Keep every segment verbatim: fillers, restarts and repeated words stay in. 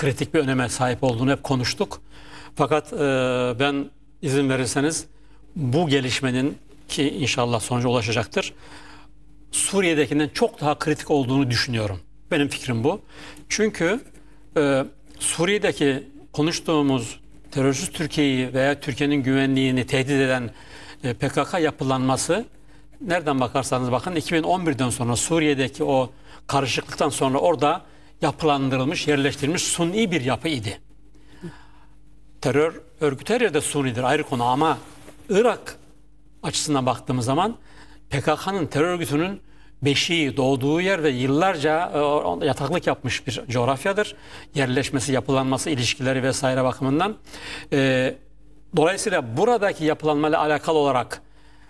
kritik bir öneme sahip olduğunu hep konuştuk. Fakat e, ben izin verirseniz bu gelişmenin, ki inşallah sonuca ulaşacaktır, Suriye'dekinden çok daha kritik olduğunu düşünüyorum. Benim fikrim bu. Çünkü e, Suriye'deki konuştuğumuz terörsüz Türkiye'yi veya Türkiye'nin güvenliğini tehdit eden e, P K K yapılanması, nereden bakarsanız bakın, iki bin on birden sonra Suriye'deki o karışıklıktan sonra orada yapılandırılmış, yerleştirilmiş suni bir yapı idi. Terör örgütü her yerde sunidir, ayrı konu, ama Irak açısından baktığımız zaman P K K'nın terör örgütünün beşiği, doğduğu yer ve yıllarca e, yataklık yapmış bir coğrafyadır. Yerleşmesi, yapılanması, ilişkileri vesaire bakımından. E, dolayısıyla buradaki yapılanmayla alakalı olarak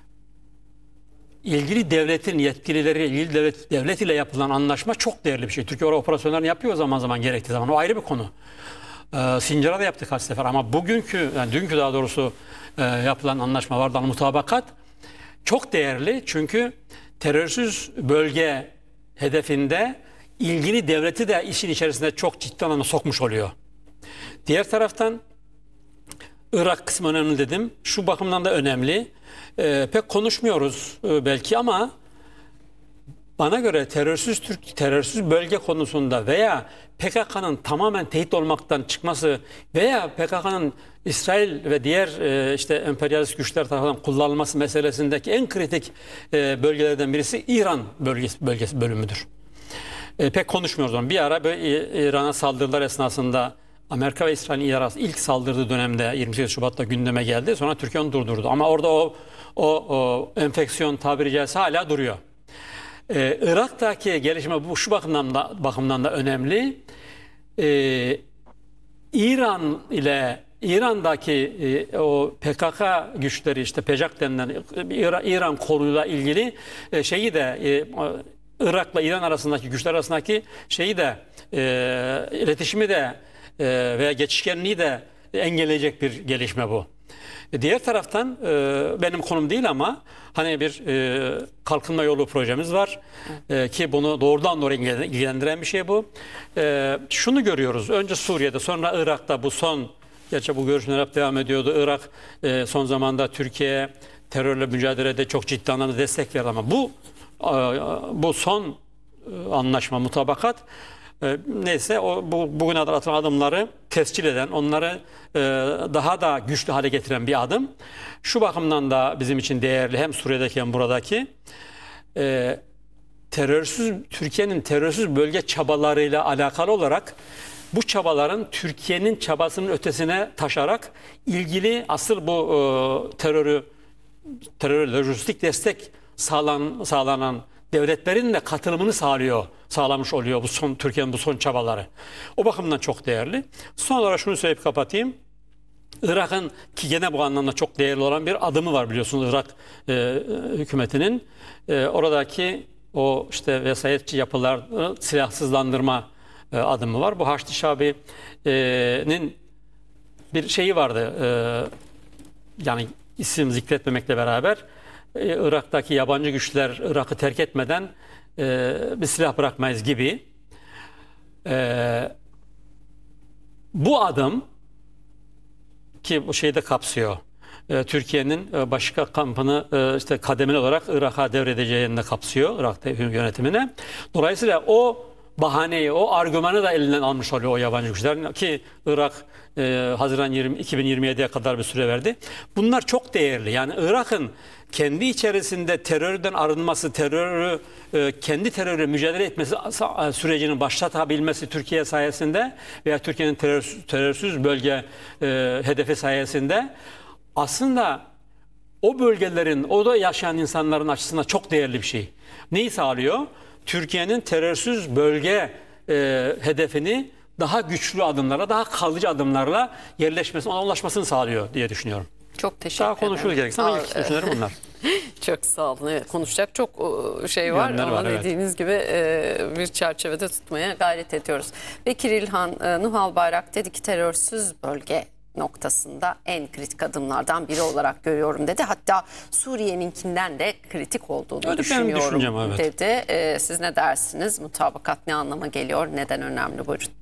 ilgili devletin yetkilileri, ilgili devlet, devlet ile yapılan anlaşma çok değerli bir şey. Türkiye orada operasyonlarını yapıyor zaman zaman, gerektiği zaman. O ayrı bir konu. Ee, Sincar'a da yaptık kaç sefer, ama bugünkü, yani dünkü daha doğrusu e, yapılan anlaşma vardı, mutabakat çok değerli. Çünkü terörsüz bölge hedefinde ilgili devleti de işin içerisinde çok ciddi anlamda sokmuş oluyor. Diğer taraftan Irak kısmı önemli dedim. Şu bakımdan da önemli. Ee, pek konuşmuyoruz e, belki, ama bana göre terörsüz Türk terörsüz bölge konusunda veya P K K'nın tamamen tehdit olmaktan çıkması veya P K K'nın İsrail ve diğer e, işte emperyalist güçler tarafından kullanılması meselesindeki en kritik e, bölgelerden birisi İran bölgesi, bölgesi bölümüdür. E, pek konuşmuyoruz onu. Bir ara böyle İran'a saldırılar esnasında Amerika ve İsrail'in İran'a ilk saldırdığı dönemde yirmi sekiz Şubat'ta gündeme geldi. Sonra Türkiye onu durdurdu. Ama orada o, o, o enfeksiyon tabiri caizse hala duruyor. Ee, Irak'taki gelişme bu şu bakımdan da, bakımdan da önemli. Ee, İran ile İran'daki e, o P K K güçleri, işte PEJAK denilen İran, İran koluyla ilgili e, şeyi de e, Irak'la İran arasındaki güçler arasındaki şeyi de e, iletişimi de e, veya geçişkenliği de engelleyecek bir gelişme bu. Diğer taraftan e, benim konum değil ama hani bir e, kalkınma yolu projemiz var e, ki bunu doğrudan doğruya ilgilendiren bir şey bu. E, şunu görüyoruz. Önce Suriye'de, sonra Irak'ta bu son, gerçi bu görüşmeler hep devam ediyordu. Irak e, son zamanda Türkiye'ye terörle mücadelede çok ciddi anlamda destek verdi, ama bu e, bu son e, anlaşma, mutabakat e, neyse o bu, bugüne kadar atılan adımları tescil eden, onları e, daha da güçlü hale getiren bir adım. Şu bakımdan da bizim için değerli, hem Suriye'deki hem buradaki e, terörsüz Türkiye'nin terörsüz bölge çabalarıyla alakalı olarak bu çabaların Türkiye'nin çabasının ötesine taşarak ilgili asıl bu e, terörü terör lojistik destek sağlan, sağlanan devletlerin de katılımını sağlıyor, sağlamış oluyor bu son Türkiye'nin bu son çabaları. O bakımdan çok değerli. Son olarak şunu söyleyip kapatayım. Irak'ın, ki gene bu anlamda çok değerli olan bir adımı var biliyorsunuz Irak e, hükümetinin. E, oradaki o işte vesayetçi yapıları silahsızlandırma e, adımı var. Bu Haçlı Şabi'nin bir şeyi vardı. E, yani isim zikretmemekle beraber e, Irak'taki yabancı güçler Irak'ı terk etmeden e, bir silah bırakmayız gibi. E, bu adım, ki bu şeyi de kapsıyor. E, Türkiye'nin e, başka kampını e, işte kademeli olarak Irak'a devredeceğini de kapsıyor, Irak yönetimine. Dolayısıyla o bahaneyi, o argümanı da elinden almış oluyor o yabancı güçler, ki Irak e, Haziran yirmi, iki bin yirmi yediye kadar bir süre verdi. Bunlar çok değerli. Yani Irak'ın kendi içerisinde terörden arınması, terörü e, kendi terörle mücadele etmesi sürecini başlatabilmesi Türkiye sayesinde veya Türkiye'nin terör, terörsüz bölge e, hedefi sayesinde aslında o bölgelerin, orada yaşayan insanların açısından çok değerli bir şey. Neyi sağlıyor? Türkiye'nin terörsüz bölge e, hedefini daha güçlü adımlarla, daha kalıcı adımlarla yerleşmesine, ona ulaşmasını sağlıyor diye düşünüyorum. Çok teşekkür daha ederim. Daha konuşuruz gerekirse ama ilk düşüncelerim bunlar. Çok sağ olun. Evet, konuşacak çok şey var Yönler ama var, dediğiniz evet. gibi bir çerçevede tutmaya gayret ediyoruz. Bekir İlhan Nuhal Bayrak dedi ki terörsüz bölge noktasında en kritik adımlardan biri olarak görüyorum dedi. Hatta Suriye'ninkinden de kritik olduğunu Öyle düşünüyorum evet. dedi. Ee, siz ne dersiniz? Mutabakat ne anlama geliyor? Neden önemli? Buyurun.